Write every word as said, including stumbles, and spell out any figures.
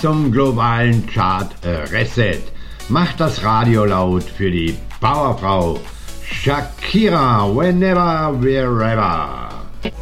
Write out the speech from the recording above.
zum globalen Chart Reset. Macht das Radio laut für die Powerfrau Shakira, whenever, wherever.